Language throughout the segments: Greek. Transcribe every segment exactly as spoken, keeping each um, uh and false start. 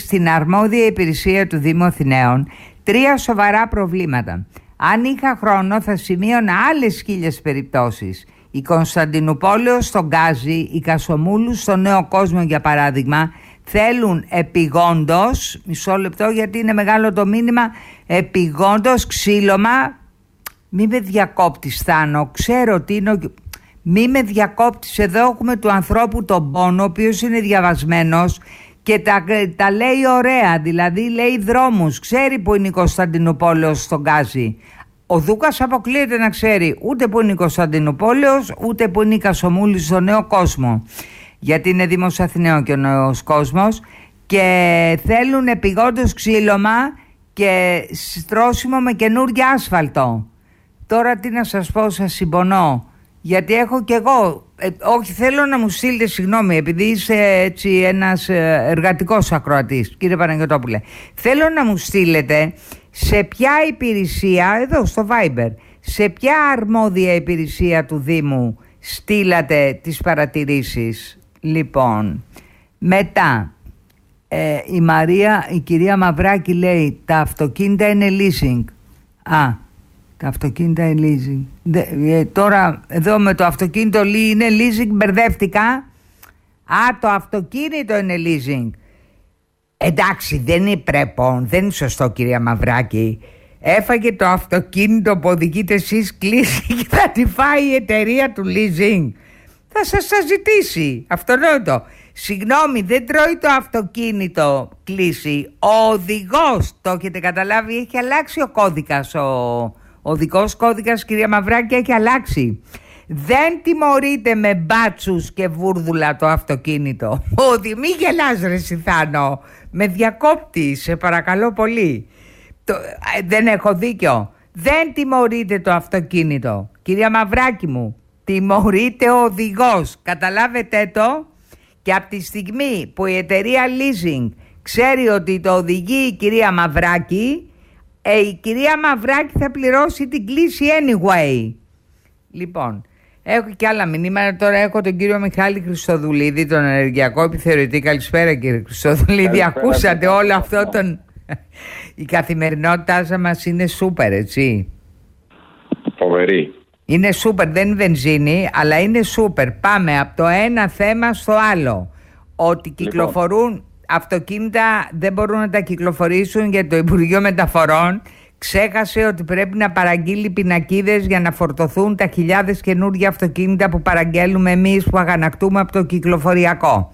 στην αρμόδια υπηρεσία του Δήμου Αθηναίων τρία σοβαρά προβλήματα. Αν είχα χρόνο θα σημείωνα άλλες χίλιες περιπτώσεις. Η Κωνσταντινούπολεως στον Γκάζι, η Κασομούλου στο Νέο Κόσμο για παράδειγμα, θέλουν επιγόντως, μισό λεπτό γιατί είναι μεγάλο το μήνυμα, επιγόντως ξύλωμα. Μη με διακόπτεις, Θάνο, ξέρω τι είναι. Μη με διακόπτεις, εδώ έχουμε του ανθρώπου τον πόνο, ο οποίος είναι διαβασμένος και τα, τα λέει ωραία, δηλαδή λέει δρόμους, ξέρει που είναι η Κωνσταντινούπολεως στον Γκάζι. Ο Δούκας αποκλείεται να ξέρει ούτε που είναι η Κωνσταντινούπολεως, ούτε που είναι η Κασομούλη στο Νέο Κόσμο, γιατί είναι Δήμος Αθηναίων και ο Νέος Κόσμος, και θέλουν επιγόντως ξύλωμα και στρώσιμο με καινούργια άσφαλτο. Τώρα τι να σας πω, σας συμπονώ, γιατί έχω κι εγώ, ε, όχι θέλω να μου στείλετε, συγγνώμη, επειδή είσαι έτσι ένας εργατικός ακροατής, κύριε Παναγιωτόπουλε, θέλω να μου στείλετε σε ποια υπηρεσία, εδώ στο Viber, σε ποια αρμόδια υπηρεσία του Δήμου στείλατε τις παρατηρήσεις. Λοιπόν, μετά ε, η Μαρία, η κυρία Μαυράκη λέει τα αυτοκίνητα είναι leasing. Α, τα αυτοκίνητα είναι leasing. Δε, ε, τώρα εδώ με το αυτοκίνητο είναι leasing, μπερδεύτηκα. Α, το αυτοκίνητο είναι leasing. Εντάξει, δεν είναι πρέπον, δεν είναι σωστό, κυρία Μαυράκη. Έφαγε το αυτοκίνητο που οδηγείτε εσείς κλίση και θα τη φάει η εταιρεία του leasing. Θα σας τα ζητήσει, αυτονόητο. Συγγνώμη, δεν τρώει το αυτοκίνητο κλίση. Ο οδηγός, το έχετε καταλάβει, έχει αλλάξει ο κώδικας. Ο, ο οδικός κώδικας, κυρία Μαυράκη, έχει αλλάξει. Δεν τιμωρείται με μπάτσους και βούρδουλα το αυτοκίνητο. Ότι μη γελάς ρε Σιθάνο, με διακόπτη, σε παρακαλώ πολύ. Το, ε, δεν έχω δίκιο. Δεν τιμωρείται το αυτοκίνητο, κυρία Μαυράκη μου. Τιμωρείται ο οδηγός, καταλάβετε το. Και από τη στιγμή που η εταιρεία leasing ξέρει ότι το οδηγεί η κυρία Μαυράκη, ε, η κυρία Μαυράκη θα πληρώσει την κλίση anyway. Λοιπόν, έχω και άλλα μηνύματα. Τώρα έχω τον κύριο Μιχάλη Χριστοδουλίδη, τον ενεργειακό επιθεωρητή. Καλησπέρα κύριε Χριστοδουλίδη. Ακούσατε όλο αυτό τον... Η καθημερινότητά μας είναι σούπερ, έτσι. Φοβερή. Είναι σούπερ, δεν είναι βενζίνη, αλλά είναι σούπερ. Πάμε από το ένα θέμα στο άλλο. Ότι κυκλοφορούν λοιπόν αυτοκίνητα, δεν μπορούν να τα κυκλοφορήσουν γιατί το Υπουργείο Μεταφορών ξέχασε ότι πρέπει να παραγγείλει πινακίδες για να φορτωθούν τα χιλιάδες καινούργια αυτοκίνητα που παραγγέλνουμε εμείς, που αγανακτούμε από το κυκλοφοριακό.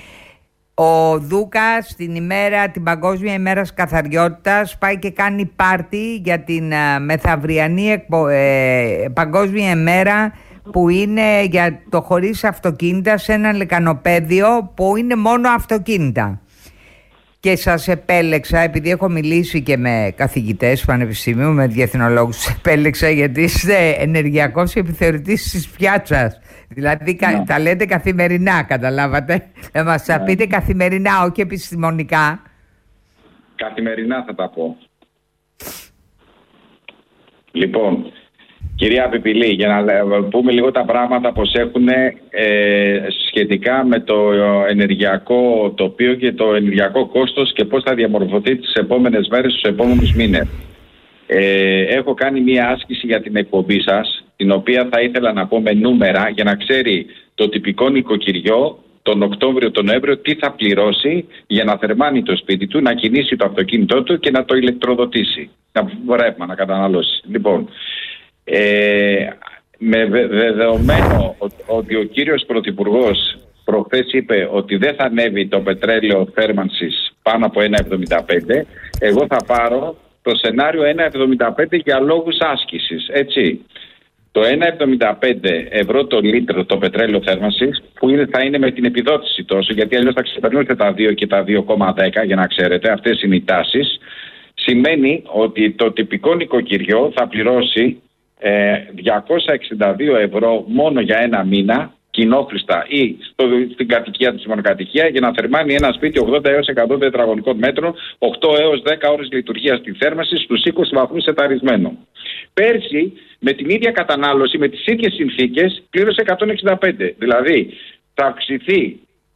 Ο Δούκας την ημέρα, την Παγκόσμια ημέρα καθαριότητας, πάει και κάνει πάρτι για την uh, μεθαυριανή εκπο, ε, Παγκόσμια ημέρα που είναι για το χωρίς αυτοκίνητα σε ένα λεκανοπέδιο που είναι μόνο αυτοκίνητα. Και σας επέλεξα, επειδή έχω μιλήσει και με καθηγητές πανεπιστημίου, με διεθνολόγους, επέλεξα γιατί είστε ενεργειακός επιθεωρητής της πιάτσας. Δηλαδή yeah. τα λέτε καθημερινά, καταλάβατε. Να μας τα yeah. πείτε καθημερινά, όχι επιστημονικά. Καθημερινά θα τα πω. Λοιπόν, κυρία Πιπηλή, για να πούμε λίγο τα πράγματα πως έχουν ε, σχετικά με το ενεργειακό τοπίο και το ενεργειακό κόστος και πώς θα διαμορφωθεί τις επόμενες μέρες, τους επόμενους μήνες. Ε, έχω κάνει μία άσκηση για την εκπομπή σας, την οποία θα ήθελα να πω με νούμερα για να ξέρει το τυπικό νοικοκυριό τον Οκτώβριο, τον Νοέμβριο τι θα πληρώσει για να θερμάνει το σπίτι του, να κινήσει το αυτοκίνητό του και να το ηλεκτροδοτήσει. Να ρεύμα να καταναλώσει. Λοιπόν, ε, με δεδομένο ότι ο κύριος Πρωθυπουργός προχθές είπε ότι δεν θα ανέβει το πετρέλαιο θέρμανσης πάνω από ένα εβδομήντα πέντε, εγώ θα πάρω το σενάριο ένα εβδομήντα πέντε για λόγους άσκησης, έτσι. Το ένα εβδομήντα πέντε ευρώ το λίτρο το πετρέλαιο θέρμανσης, που είναι, θα είναι με την επιδότηση τόσο, γιατί αλλιώς θα ξεπερνούσε τα δύο και τα δύο κόμμα δέκα, για να ξέρετε, αυτές είναι οι τάσεις, σημαίνει ότι το τυπικό νοικοκυριό θα πληρώσει ε, διακόσια εξήντα δύο ευρώ μόνο για ένα μήνα, κοινόχρηστα ή στο, στην κατοικία της μονοκατοικία, για να θερμάνει ένα σπίτι ογδόντα έως εκατό τετραγωνικών μέτρων, οκτώ έως δέκα ώρες λειτουργίας στη θέρμανση στους είκοσι βαθμούς εταρισμένο. Πέρσι, με την ίδια κατανάλωση, με τις ίδιες συνθήκες, πλήρωσε εκατόν εξήντα πέντε. Δηλαδή, θα αυξηθεί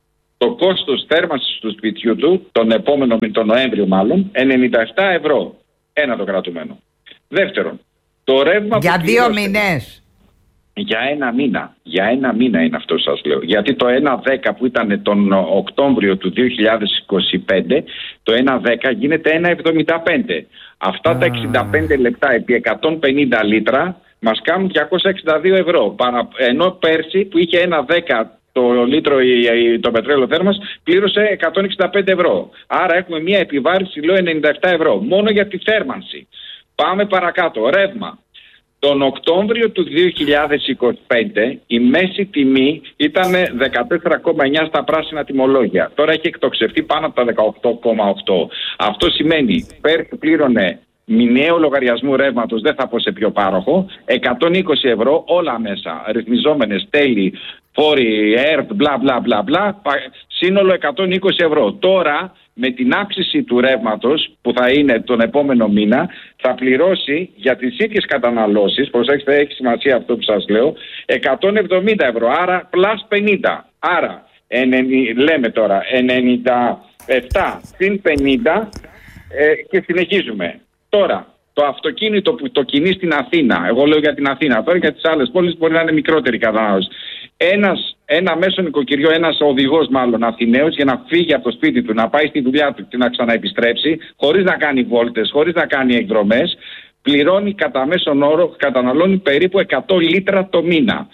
το κόστος θέρμανσης του σπιτιού του, τον επόμενο, τον Νοέμβριο μάλλον, ενενήντα επτά ευρώ. Ένα το κρατουμένο. Δεύτερον, το ρεύμα για που δύο πλήρωσε, μήνες. Για ένα μήνα. Για ένα μήνα είναι αυτό σας λέω. Γιατί το ένα δέκα που ήταν τον Οκτώβριο του δύο χιλιάδες είκοσι πέντε, το ένα δέκα γίνεται ένα εβδομήντα πέντε. Αυτά ah. τα εξήντα πέντε λεπτά επί εκατόν πενήντα λίτρα μας κάνουν διακόσια εξήντα δύο ευρώ. Ενώ πέρσι που είχε ένα δέκα το λίτρο το πετρέλαιο θέρμας πλήρωσε εκατόν εξήντα πέντε ευρώ. Άρα έχουμε μια επιβάρυνση λέω ενενήντα επτά ευρώ. Μόνο για τη θέρμανση. Πάμε παρακάτω. Ρεύμα. Τον Οκτώβριο του δύο χιλιάδες είκοσι πέντε η μέση τιμή ήταν δεκατέσσερα κόμμα εννιά στα πράσινα τιμολόγια. Τώρα έχει εκτοξευτεί πάνω από τα δεκαοκτώ κόμμα οκτώ. Αυτό σημαίνει πέρσι πλήρωνε μηνιαίο λογαριασμού ρεύματος, δεν θα πω σε ποιο πάροχο, εκατόν είκοσι ευρώ όλα μέσα, ρυθμιζόμενες τέλη, φόροι, ΕΡΠ, μπλα μπλα μπλα μπλα, σύνολο εκατόν είκοσι ευρώ. Τώρα με την αύξηση του ρεύματος που θα είναι τον επόμενο μήνα θα πληρώσει για τις ίδιες καταναλώσεις, προσέξτε έχει σημασία αυτό που σας λέω, εκατόν εβδομήντα ευρώ, άρα πλας πενήντα. Άρα ενενήντα, λέμε τώρα ενενήντα επτά συν πενήντα ε, και συνεχίζουμε. Τώρα το αυτοκίνητο που το κινεί στην Αθήνα, εγώ λέω για την Αθήνα, τώρα για τις άλλες πόλεις μπορεί να είναι μικρότερη κατανάλωση. Ένας, ένα μέσο νοικοκυριό, ένας οδηγός μάλλον Αθηναίος για να φύγει από το σπίτι του, να πάει στη δουλειά του και να ξαναεπιστρέψει, χωρίς να κάνει βόλτες, χωρίς να κάνει εκδρομές, πληρώνει κατά μέσον όρο, καταναλώνει περίπου εκατό λίτρα το μήνα.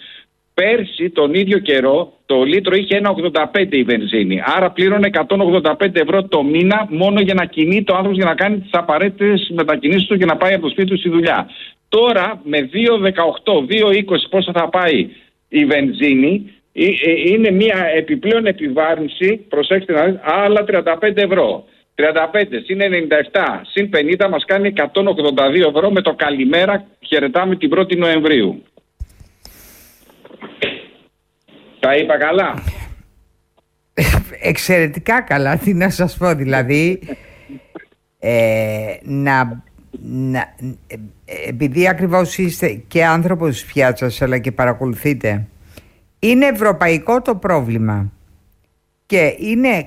Πέρσι τον ίδιο καιρό το λίτρο είχε ένα ογδόντα πέντε η βενζίνη. Άρα πλήρωνε εκατόν ογδόντα πέντε ευρώ το μήνα μόνο για να κινεί το άνθρωπος, για να κάνει τις απαραίτητες μετακινήσεις του και να πάει από το σπίτι του στη δουλειά. Τώρα με δύο δεκαοκτώ, δύο είκοσι πόσο θα πάει η βενζίνη, είναι μια επιπλέον επιβάρυνση, προσέξτε να δείτε, άλλα τριάντα πέντε ευρώ. τριάντα πέντε συν ενενήντα επτά συν πενήντα μας κάνει εκατόν ογδόντα δύο ευρώ με το καλημέρα, χαιρετάμε την πρώτη Νοεμβρίου. Τα είπα καλά? Εξαιρετικά καλά, τι να σας πω, δηλαδή ε, να, να, επειδή ακριβώς είστε και άνθρωπος της πιάτσας αλλά και παρακολουθείτε, είναι ευρωπαϊκό το πρόβλημα και είναι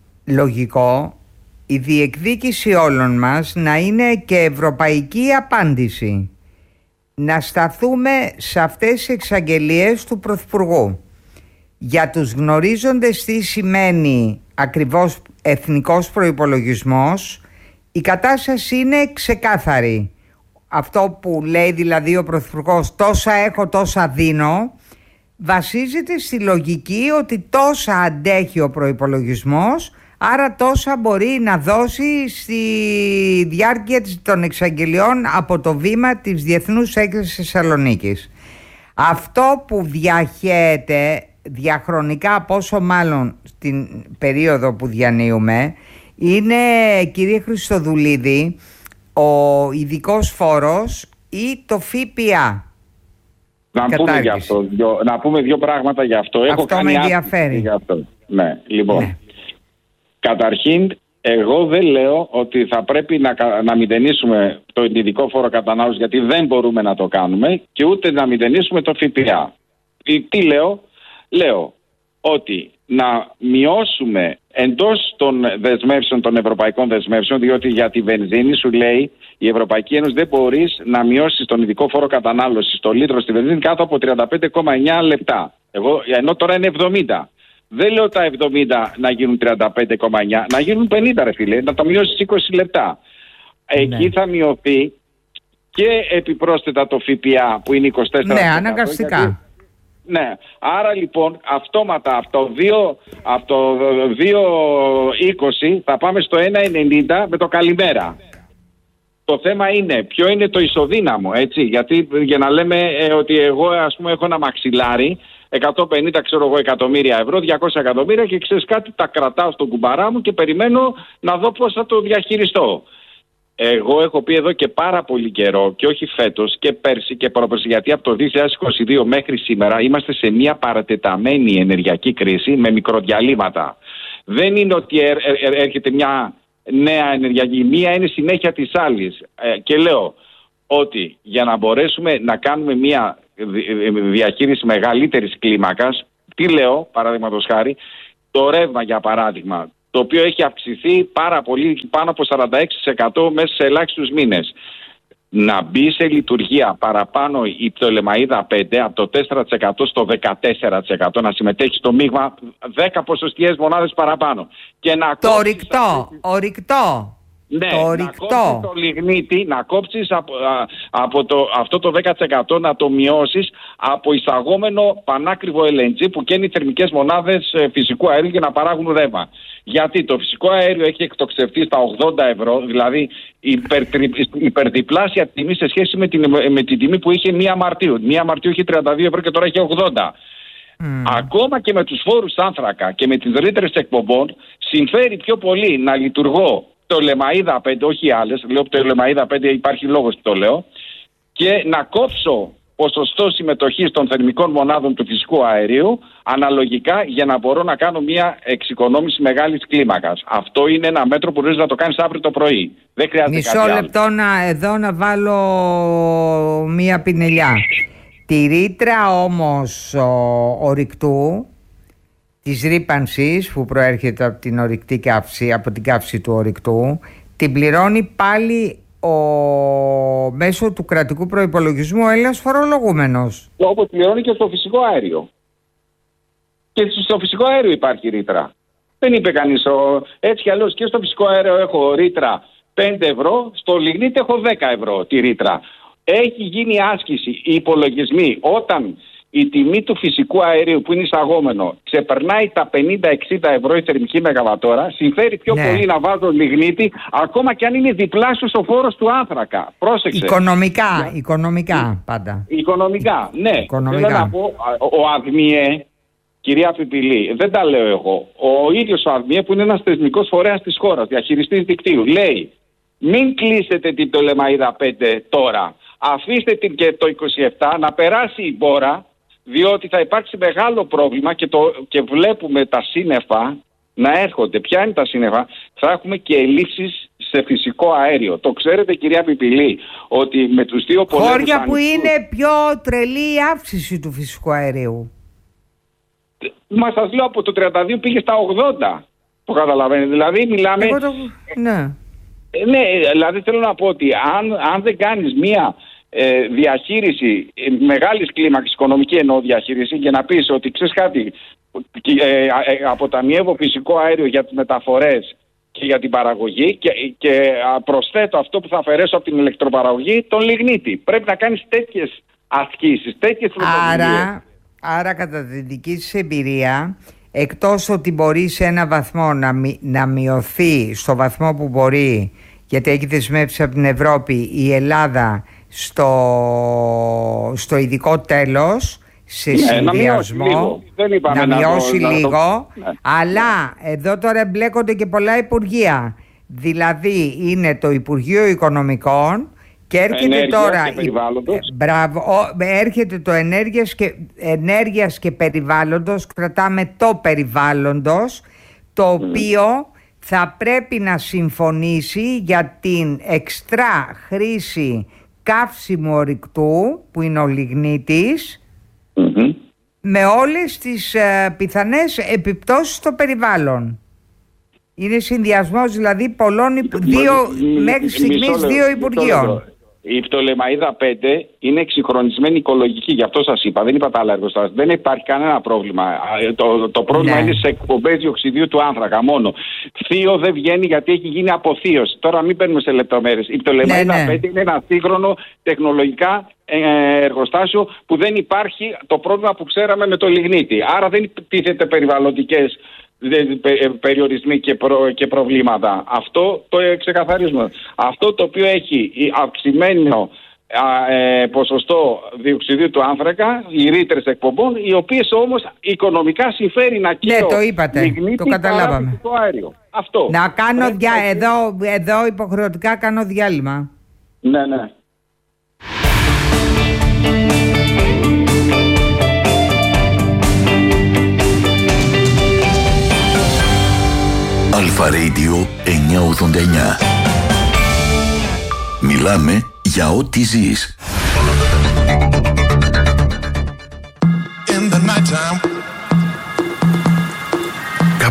λογικό η διεκδίκηση όλων μας να είναι και ευρωπαϊκή απάντηση. Να σταθούμε σε αυτές τις εξαγγελίες του Πρωθυπουργού. Για τους γνωρίζοντες τι σημαίνει ακριβώς εθνικός προϋπολογισμός, η κατάσταση είναι ξεκάθαρη. Αυτό που λέει δηλαδή ο Πρωθυπουργός, τόσα έχω, τόσα δίνω, βασίζεται στη λογική ότι τόσα αντέχει ο προϋπολογισμός, άρα τόσα μπορεί να δώσει στη διάρκεια των εξαγγελιών από το βήμα της Διεθνούς Έκθεσης Θεσσαλονίκης. Αυτό που διαχέεται διαχρονικά, πόσο μάλλον στην περίοδο που διανύουμε, είναι, κύριε Χριστοδουλίδη, ο ειδικός φόρος ή το ΦΠΑ. Να πούμε, για αυτό, δυο, να πούμε δύο πράγματα γι' αυτό. Αυτό Έχω κάνει με ενδιαφέρει. Γι αυτό. Ναι, λοιπόν. Ναι. Καταρχήν, εγώ δεν λέω ότι θα πρέπει να, να μηδενίσουμε το ειδικό φόρο κατανάλωσης, γιατί δεν μπορούμε να το κάνουμε, και ούτε να μηδενίσουμε το ΦΠΑ. Τι λέω? Λέω ότι να μειώσουμε εντός των δεσμεύσεων, των ευρωπαϊκών δεσμεύσεων, διότι για τη βενζίνη σου λέει η Ευρωπαϊκή Ένωση δεν μπορείς να μειώσεις τον ειδικό φόρο κατανάλωσης στο λίτρο στη βενζίνη κάτω από τριάντα πέντε κόμμα εννιά λεπτά. Εγώ, ενώ τώρα είναι εβδομήντα. Δεν λέω τα εβδομήντα να γίνουν τριάντα πέντε κόμμα εννιά, να γίνουν πενήντα ρε φίλε, να το μειώσεις είκοσι λεπτά. Εκεί ναι. θα μειωθεί και επιπρόσθετα το ΦΠΑ που είναι είκοσι τέσσερα τοις εκατό. Ναι, αναγκαστικά. Γιατί... Ναι, άρα λοιπόν αυτόματα από το δύο, από το δύο είκοσι θα πάμε στο ένα ενενήντα με το καλημέρα. Το θέμα είναι ποιο είναι το ισοδύναμο, έτσι, γιατί για να λέμε ε, ότι εγώ ας πούμε έχω ένα μαξιλάρι εκατόν πενήντα ξέρω εγώ εκατομμύρια ευρώ, διακόσια εκατομμύρια και ξέρεις κάτι, τα κρατάω στον κουμπαρά μου και περιμένω να δω πώς θα το διαχειριστώ. Εγώ έχω πει εδώ και πάρα πολύ καιρό, και όχι φέτος και πέρσι και πρόπερσι, γιατί από το δύο χιλιάδες είκοσι δύο μέχρι σήμερα είμαστε σε μια παρατεταμένη ενεργειακή κρίση με μικροδιαλύματα. Δεν είναι ότι έρ, έρ, έρχεται μια νέα ενεργειακή, μία είναι συνέχεια της άλλης. Ε, και λέω ότι για να μπορέσουμε να κάνουμε μια διαχείριση μεγαλύτερης κλίμακας, τι λέω παραδείγματος χάρη, το ρεύμα για παράδειγμα, το οποίο έχει αυξηθεί πάρα πολύ, πάνω από σαράντα έξι τοις εκατό μέσα σε ελάχιστους μήνες. Να μπει σε λειτουργία παραπάνω η πτολεμαΐδα πέντε από το τέσσερα τοις εκατό στο δεκατέσσερα τοις εκατό, να συμμετέχει στο μείγμα δέκα ποσοστιαίες μονάδες παραπάνω. Και να το ορυκτό, ορυκτό. Ναι, το να ορυκτό. κόψεις το λιγνίτη, να κόψεις από, α, από το, αυτό το δέκα τοις εκατό, να το μειώσεις από εισαγόμενο πανάκριβο ελ εν τζι που καίνει θερμικές μονάδες ε, φυσικού αερίου για να παράγουν ρεύμα. Γιατί το φυσικό αέριο έχει εκτοξευτεί στα ογδόντα ευρώ, δηλαδή υπερτρι, υπερδιπλάσια τιμή σε σχέση με την, με την τιμή που είχε μία Μαρτίου. μία Μαρτίου είχε τριάντα δύο ευρώ και τώρα έχει ογδόντα. Mm. Ακόμα και με τους φόρους άνθρακα και με τις ρήτρες εκπομπών συμφέρει πιο πολύ να λειτουργώ πτολεμαΐδα πέντε, όχι άλλες, λέω πτολεμαΐδα πέντε, υπάρχει λόγος που το λέω, και να κόψω ποσοστό συμμετοχής των θερμικών μονάδων του φυσικού αερίου αναλογικά για να μπορώ να κάνω μια εξοικονόμηση μεγάλης κλίμακας. Αυτό είναι ένα μέτρο που μπορείς να το κάνεις αύριο το πρωί. Δεν χρειάζεται Μισό κάτι λεπτό άλλο. να, εδώ να βάλω μια πινελιά. Τη ρήτρα όμως ο, ορυκτού, της ρύπανσης που προέρχεται από την ορυκτή καύση, από την καύση του ορυκτού, την πληρώνει πάλι ο, μέσω του κρατικού προϋπολογισμού ο Έλληνας φορολογούμενος. Όπως πληρώνει και στο φυσικό αέριο. Και στο φυσικό αέριο υπάρχει ρήτρα. Δεν είπε κανείς, ο, έτσι κι αλλιώς και στο φυσικό αέριο έχω ρήτρα πέντε ευρώ, στο λιγνίτη έχω δέκα ευρώ τη ρήτρα. Έχει γίνει άσκηση, οι υπολογισμοί, όταν η τιμή του φυσικού αερίου που είναι εισαγόμενο ξεπερνάει τα πενήντα εξήντα ευρώ η θερμική μεγαβατόρα, συμφέρει πιο ναι. πολύ να βάζω λιγνίτη, ακόμα και αν είναι διπλάσιος ο φόρος του άνθρακα. Πρόσεξε. Οικονομικά, yeah. οικονομικά πάντα. Οικονομικά, ναι. Οικονομικά. Θέλω να πω, ο ΑΔΜΙΕ, κυρία Πιπηλή, δεν τα λέω εγώ, ο ίδιος ο ΑΔΜΙΕ που είναι ένας θεσμικός φορέας της χώρας, διαχειριστής δικτύου, λέει μην κλείσετε την πτολεμαΐδα πέντε τώρα. Αφήστε την και το είκοσι επτά να περάσει η μπόρα, διότι θα υπάρξει μεγάλο πρόβλημα και, το, και βλέπουμε τα σύννεφα να έρχονται. Ποια είναι τα σύννεφα? Θα έχουμε και ελλείψεις σε φυσικό αέριο. Το ξέρετε, κυρία Πιπηλή, ότι με τους δύο πολέμους... Χώρια που ανοιχτούς, είναι πιο τρελή η αύξηση του φυσικού αερίου. Μα σας λέω, από το τριάντα δύο πήγε στα ογδόντα. Το καταλαβαίνετε. Δηλαδή μιλάμε... Το... Ναι. Ναι, δηλαδή θέλω να πω ότι αν, αν δεν κάνεις μία ε, διαχείριση ε, μεγάλης κλίμακας, οικονομική εννοώ διαχείριση, και να πεις ότι ξέρεις κάτι, ε, ε, αποταμιεύω φυσικό αέριο για τις μεταφορές και για την παραγωγή και, και προσθέτω αυτό που θα αφαιρέσω από την ηλεκτροπαραγωγή, τον λιγνίτη. Πρέπει να κάνεις τέτοιες ασκήσεις, τέτοιες πρωτοβουλίες. Άρα, άρα κατά τη δική σας εμπειρία, εκτός ότι μπορεί σε ένα βαθμό να, μει, να μειωθεί στο βαθμό που μπορεί, γιατί έχει δεσμεύσει από την Ευρώπη η Ελλάδα στο, στο ειδικό τέλος, σε ναι, συνδυασμό, να μειώσει λίγο, να μειώσει να λίγο το... ναι. Αλλά εδώ τώρα εμπλέκονται και πολλά υπουργεία. Δηλαδή είναι το Υπουργείο Οικονομικών και έρχεται Ενέργεια τώρα και η, μπράβο, έρχεται το ενέργειας και, ενέργειας και περιβάλλοντος, κρατάμε το περιβάλλοντος, το mm. οποίο θα πρέπει να συμφωνήσει για την εξτρά χρήση καύσιμου ορυκτού που είναι ο λιγνίτης, mm-hmm. με όλες τις ε, πιθανές επιπτώσεις στο περιβάλλον. Είναι συνδυασμός δηλαδή πολλών, δύο, μ, μέχρι στιγμής μ, δύο Υπουργείων. Η πτολεμαΐδα πέντε είναι εξυγχρονισμένη οικολογική, γι' αυτό σας είπα, δεν είπα τα άλλα εργοστάσια. Δεν υπάρχει κανένα πρόβλημα. Το, το πρόβλημα ναι. είναι σε εκπομπές διοξιδίου του άνθρακα μόνο. Θείο δεν βγαίνει γιατί έχει γίνει αποθείωση. Τώρα μην παίρνουμε σε λεπτομέρειες. Η πτολεμαΐδα ναι, ναι. πέντε είναι ένα σύγχρονο τεχνολογικά εργοστάσιο που δεν υπάρχει το πρόβλημα που ξέραμε με το λιγνίτη. Άρα δεν τίθεται περιβαλλοντικές περιορισμοί και, προ, και προβλήματα. Αυτό το ξεκαθαρίζουμε. Αυτό το οποίο έχει αυξημένο α, ε, ποσοστό διοξιδίου του άνθρακα, οι ρήτρες εκπομπών, οι οποίες όμως οικονομικά συμφέρει να καίω. Ναι, το είπατε, το καταλάβαμε. Αέριο. Αυτό. Να κάνω δια... να... εδώ, εδώ υποχρεωτικά κάνω διάλειμμα. Ναι, ναι. Αλφα Radio εννιακόσια ογδόντα εννιά. Μιλάμε για ό,τι ζεις.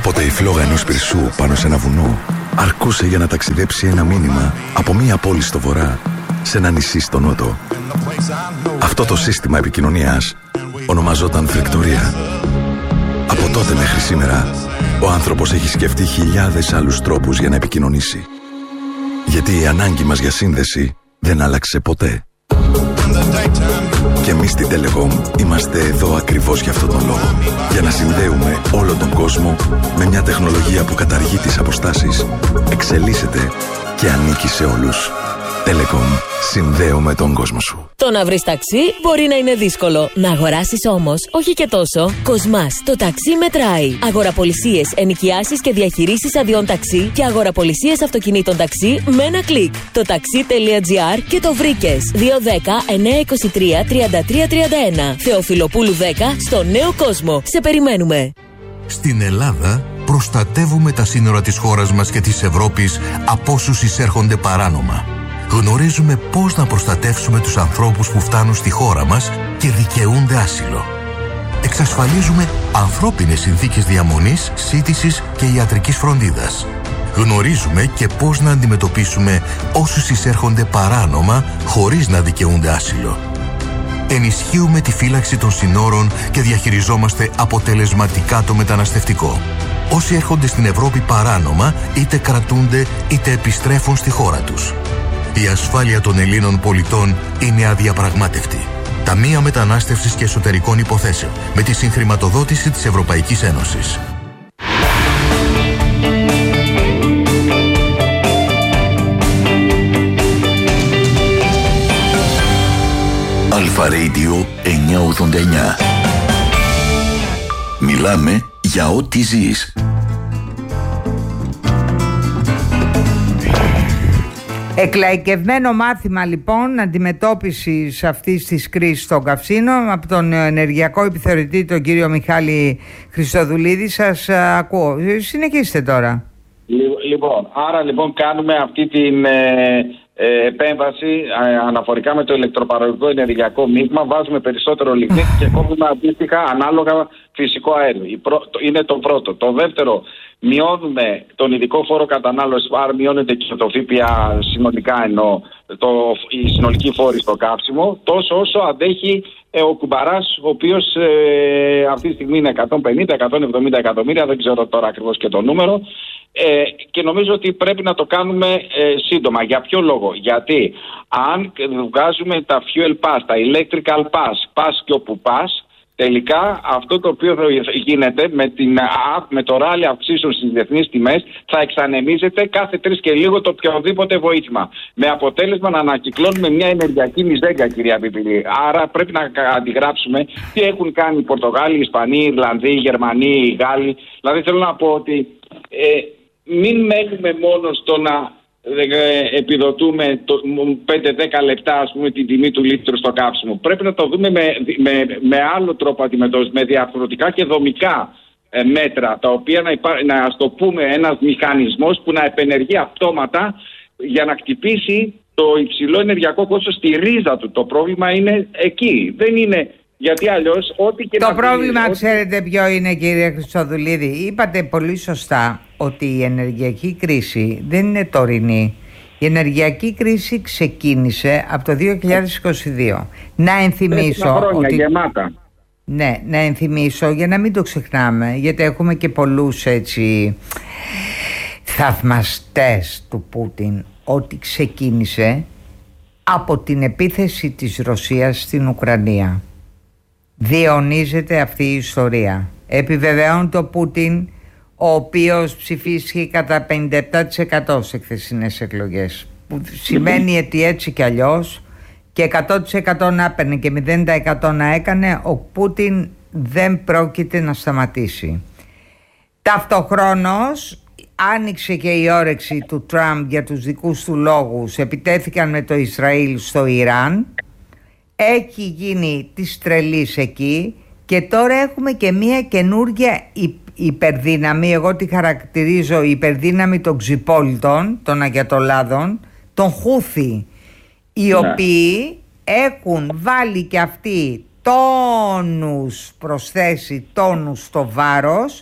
Κάποτε η φλόγα ενός πυρσού πάνω σε ένα βουνό αρκούσε για να ταξιδέψει ένα μήνυμα από μία πόλη στο βορρά σε ένα νησί στο νότο. Αυτό το σύστημα επικοινωνίας ονομαζόταν φρεκτορία. Από τότε μέχρι σήμερα, ο άνθρωπος έχει σκεφτεί χιλιάδες άλλους τρόπους για να επικοινωνήσει. Γιατί η ανάγκη μας για σύνδεση δεν άλλαξε ποτέ. Και εμείς στην Telecom είμαστε εδώ ακριβώς για αυτόν τον λόγο. Για να συνδέουμε όλο τον κόσμο με μια τεχνολογία που καταργεί τις αποστάσεις, εξελίσσεται και ανήκει σε όλους. Telecom. Συνδέουμε τον κόσμο σου. Το να βρεις ταξί μπορεί να είναι δύσκολο. Να αγοράσεις όμως, όχι και τόσο. Κοσμάς, το ταξί μετράει. Αγοραπολισίες, ενοικιάσεις και διαχειρήσεις αδειών ταξί και αγοραπολισίες αυτοκινήτων ταξί με ένα κλικ. Το taxi.gr και το βρήκες. δύο δέκα εννιακόσια είκοσι τρία τριάντα τρία τριάντα ένα. Θεοφιλοπούλου δέκα στο Νέο Κόσμο. Σε περιμένουμε. Στην Ελλάδα προστατεύουμε τα σύνορα της χώρας μας και της Ευρώπης από όσους εισέρχονται παράνομα. Γνωρίζουμε πώς να προστατεύσουμε τους ανθρώπους που φτάνουν στη χώρα μας και δικαιούνται άσυλο. Εξασφαλίζουμε ανθρώπινες συνθήκες διαμονής, σύντησης και ιατρικής φροντίδας. Γνωρίζουμε και πώς να αντιμετωπίσουμε όσους εισέρχονται παράνομα χωρίς να δικαιούνται άσυλο. Ενισχύουμε τη φύλαξη των συνόρων και διαχειριζόμαστε αποτελεσματικά το μεταναστευτικό. Όσοι έρχονται στην Ευρώπη παράνομα είτε κρατούνται είτε επιστρέφουν στη χώρα τους. Η ασφάλεια των Ελλήνων πολιτών είναι αδιαπραγμάτευτη. Ταμεία Μετανάστευσης και Εσωτερικών Υποθέσεων με τη συγχρηματοδότηση της Ευρωπαϊκής Ένωσης. Αλφα Radio εννιακόσια ογδόντα εννιά. Μιλάμε για ό,τι ζεις. Εκλαϊκευμένο μάθημα λοιπόν αντιμετώπισης αυτής της κρίσης των καυσίμων από τον ενεργειακό επιθεωρητή τον κύριο Μιχάλη Χριστοδουλίδη. Σας ακούω. Συνεχίστε τώρα. Λοιπόν, άρα λοιπόν κάνουμε αυτή την ε, ε, επέμβαση ε, αναφορικά με το ηλεκτροπαραγωγικό ενεργειακό μείγμα. Βάζουμε περισσότερο λιγνίτη και κόβουμε αντίστοιχα ανάλογα φυσικό αέριο. Είναι το πρώτο. Το δεύτερο, μειώνουμε τον ειδικό φόρο κατανάλωσης, άρα μειώνεται και το ΦΠΑ συνολικά, ενώ το, η συνολική φόρη στο καύσιμο, τόσο όσο αντέχει ε, ο κουμπαράς, ο οποίος ε, αυτή τη στιγμή είναι εκατόν πενήντα με εκατόν εβδομήντα εκατομμύρια, δεν ξέρω τώρα ακριβώς και το νούμερο. Ε, και νομίζω ότι πρέπει να το κάνουμε ε, σύντομα. Για ποιο λόγο? Γιατί αν βγάζουμε τα fuel pass, τα electrical pass, pass και όπου pass, τελικά αυτό το οποίο γίνεται με, την, με το ράλι αυξήσεων στις διεθνείς τιμές θα εξανεμίζεται κάθε τρεις και λίγο το οποιοδήποτε βοήθημα. Με αποτέλεσμα να ανακυκλώνουμε μια ενεργειακή μιζέγκα, κυρία Πιπηλή. Άρα πρέπει να αντιγράψουμε τι έχουν κάνει οι Πορτογάλοι, οι Ισπανοί, οι Ιρλανδοί, οι Γερμανοί, οι Γάλλοι. Δηλαδή θέλω να πω ότι ε, μην μένουμε μόνο στο να ε, επιδοτούμε το πέντε με δέκα λεπτά, ας πούμε, την τιμή του λίτρου στο καύσιμο. Πρέπει να το δούμε με, με, με άλλο τρόπο αντιμετώπιση, με διαφορετικά και δομικά ε, μέτρα, τα οποία να, υπά, να ας το πούμε ένας μηχανισμός που να επενεργεί αυτόματα για να χτυπήσει το υψηλό ενεργειακό κόστος στη ρίζα του. Το πρόβλημα είναι εκεί. Δεν είναι... Γιατί αλλιώς ό,τι και το να πρόβλημα πει, ξέρετε ό,τι... ποιο είναι, κύριε Χριστοδουλίδη? Είπατε πολύ σωστά ότι η ενεργειακή κρίση δεν είναι τωρινή. Η ενεργειακή κρίση ξεκίνησε από το δύο χιλιάδες είκοσι δύο. Να ενθυμίσω χρόνια, ότι... γεμάτα. Ναι, να ενθυμίσω για να μην το ξεχνάμε, γιατί έχουμε και πολλούς έτσι θαυμαστές του Πούτιν, ότι ξεκίνησε από την επίθεση της Ρωσίας στην Ουκρανία. Διαιωνίζεται αυτή η ιστορία. Επιβεβαιώνει το Πούτιν, ο οποίος ψηφίστηκε κατά πενήντα επτά τοις εκατό σε χθεσινές εκλογές, που σημαίνει ότι έτσι κι αλλιώς και εκατό τοις εκατό να έπαιρνε και μηδέν τοις εκατό να έκανε, ο Πούτιν δεν πρόκειται να σταματήσει. Ταυτοχρόνως άνοιξε και η όρεξη του Τραμπ για τους δικούς του λόγους. Επιτέθηκαν με το Ισραήλ στο Ιράν. Έχει γίνει της τρελής εκεί και τώρα έχουμε και μια καινούργια υπερδύναμη. Εγώ τη χαρακτηρίζω υπερδύναμη των ξυπόλυτων, των Αγιατολάδων, των Χούθη, οι ναι. οποίοι έχουν βάλει και αυτοί τόνους, προσθέσει τόνους στο βάρος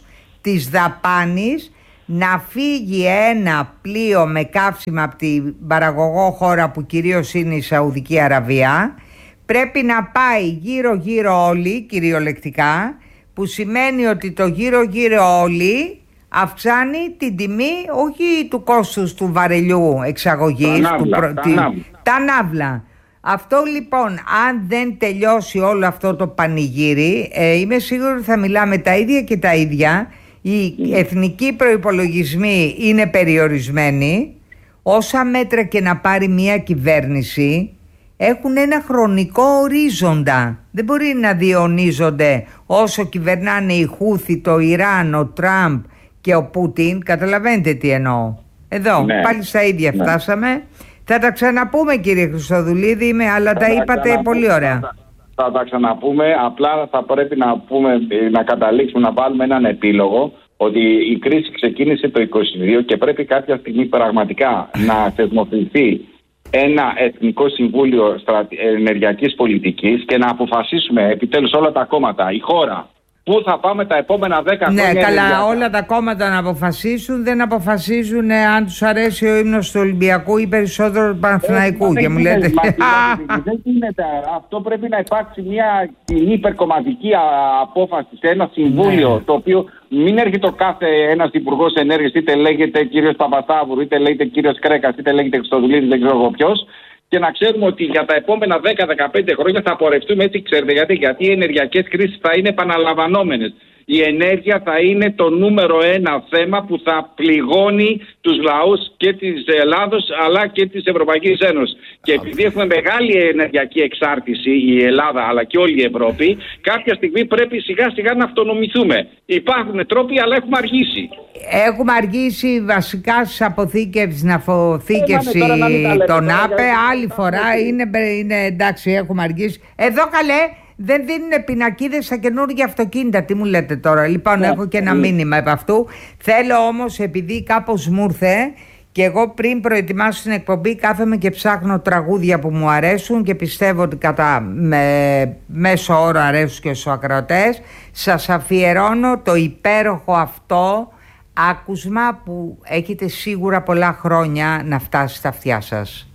της δαπάνης να φύγει ένα πλοίο με καύσιμα από την παραγωγό χώρα που κυρίως είναι η Σαουδική Αραβία. Πρέπει να πάει γύρω γύρω όλοι, κυριολεκτικά, που σημαίνει ότι το γύρω γύρω όλοι αυξάνει την τιμή όχι του κόστους του βαρελιού εξαγωγής, τα ναύλα, προ... τα, τη... ναύλα. τα ναύλα. Αυτό λοιπόν, αν δεν τελειώσει όλο αυτό το πανηγύρι, ε, είμαι σίγουρη ότι θα μιλάμε τα ίδια και τα ίδια. Οι mm. εθνικοί προϋπολογισμοί είναι περιορισμένοι. Όσα μέτρα και να πάρει μια κυβέρνηση έχουν ένα χρονικό ορίζοντα. Δεν μπορεί να διονύζονται όσο κυβερνάνε οι Χούθι, το Ιράν, ο Τραμπ και ο Πούτιν. Καταλαβαίνετε τι εννοώ. Εδώ ναι. πάλι στα ίδια ναι. φτάσαμε. Θα τα ξαναπούμε, κύριε Χριστοδουλίδη, είμαι, αλλά θα τα είπατε πολύ ωραία. Θα, θα τα ξαναπούμε, απλά θα πρέπει να, πούμε, να καταλήξουμε να βάλουμε έναν επίλογο ότι η κρίση ξεκίνησε το είκοσι δύο και πρέπει κάποια στιγμή πραγματικά να θεσμοθετηθεί ένα Εθνικό Συμβούλιο Ενεργειακής Πολιτικής και να αποφασίσουμε επιτέλους όλα τα κόμματα, η χώρα, πού θα πάμε τα επόμενα δέκα ναι, χρόνια. Ναι, καλά, ενεργειακά. Όλα τα κόμματα να αποφασίσουν, δεν αποφασίζουν ε, αν τους αρέσει ο ύμνος του Ολυμπιακού ή περισσότερο του Παναθηναϊκού. Και μου λέτε. Δεν γίνεται. Αυτό πρέπει να υπάρξει μια κοινή υπερκομματική απόφαση σε ένα συμβούλιο, ναι. το οποίο μην έρχεται ο κάθε ένας υπουργός ενέργειας, είτε λέγεται κύριος Παπασταύρου, είτε λέγεται κύριος Κρέκας, είτε λέγεται Χριστοδουλίδης, δεν ξέρω εγώ ποιος. Και να ξέρουμε ότι για τα επόμενα δέκα με δεκαπέντε χρόνια θα πορευτούμε έτσι, ξέρετε γιατί, γιατί οι ενεργειακές κρίσεις θα είναι επαναλαμβανόμενες. Η ενέργεια θα είναι το νούμερο ένα θέμα που θα πληγώνει τους λαούς και της Ελλάδος αλλά και της Ευρωπαϊκής Ένωσης. Και επειδή έχουμε μεγάλη ενεργειακή εξάρτηση η Ελλάδα αλλά και όλη η Ευρώπη, κάποια στιγμή πρέπει σιγά σιγά να αυτονομηθούμε. Υπάρχουν τρόποι αλλά έχουμε αργήσει. Έχουμε αργήσει βασικά στις αποθήκευση, να αποθήκευση τον ΑΠΕ. Άλλη φορά είναι, είναι εντάξει, έχουμε αργήσει. Εδώ καλέ. Δεν δίνουν πινακίδες στα καινούργια αυτοκίνητα. Τι μου λέτε τώρα. Λοιπόν, yeah. έχω και ένα μήνυμα επ' αυτού. Θέλω όμως, επειδή κάπως μου ήρθε και εγώ πριν προετοιμάσω την εκπομπή, κάθομαι και ψάχνω τραγούδια που μου αρέσουν και πιστεύω ότι κατά με, μέσο όρο αρέσουν και στους ακροατές. Σας αφιερώνω το υπέροχο αυτό άκουσμα που έχετε σίγουρα πολλά χρόνια να φτάσει στα αυτιά σας.